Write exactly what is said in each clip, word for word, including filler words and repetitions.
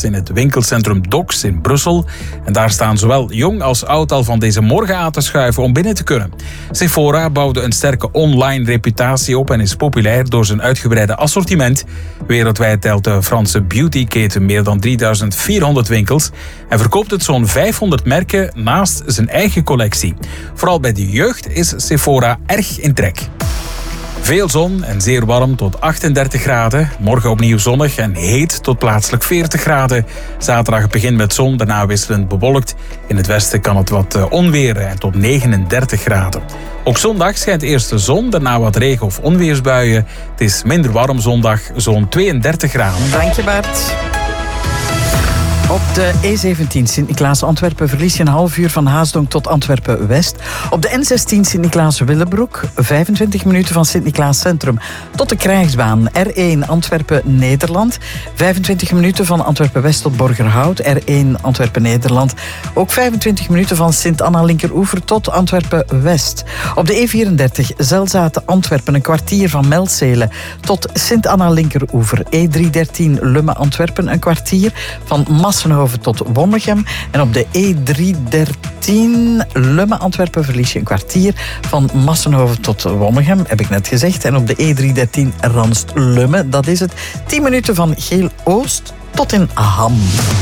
in het winkelcentrum Docks in Brussel. En daar staan zowel jong als oud al van deze morgen aan te schuiven om binnen te kunnen. Sephora bouwde een sterke online reputatie op en is populair door zijn uitgebreide assortiment. Wereldwijd telt de Franse beautyketen meer dan drieduizend vierhonderd winkels en verkoopt het zo'n vijfhonderd merken naast zijn eigen collectie. Vooral bij de jeugd is Sephora erg in trek. Veel zon en zeer warm tot achtendertig graden. Morgen opnieuw zonnig en heet tot plaatselijk veertig graden. Zaterdag begint met zon, daarna wisselend bewolkt. In het westen kan het wat onweren en tot negenendertig graden. Ook zondag schijnt eerst de zon, daarna wat regen- of onweersbuien. Het is minder warm zondag, zo'n tweeëndertig graden. Dank je, Bart. Op de E zeventien Sint-Niklaas-Antwerpen verlies je een half uur van Haasdonk tot Antwerpen-West. Op de N zestien Sint-Niklaas-Willebroek vijfentwintig minuten van Sint-Niklaas-Centrum tot de Krijgsbaan. R één Antwerpen-Nederland, vijfentwintig minuten van Antwerpen-West tot Borgerhout. R één Antwerpen-Nederland, ook vijfentwintig minuten van Sint-Anna-Linkeroever tot Antwerpen-West. Op de E vierendertig Zelzate-Antwerpen, een kwartier van Melzele tot Sint-Anna-Linkeroever. E driehonderddertien Lumme-Antwerpen, een kwartier van Massenhoven tot Wonnegem. En op de E driehonderddertien Lumme-Antwerpen verlies je een kwartier van Massenhoven tot Wonnegem, heb ik net gezegd. En op de E driehonderddertien Ranst-Lumme, dat is het, tien minuten van Geel-Oost tot in Ham.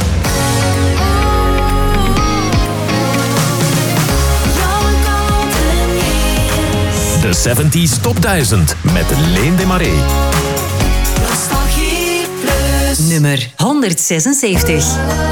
De zeventig Top duizend met Leen de Marais. Nummer honderdzesenzeventig.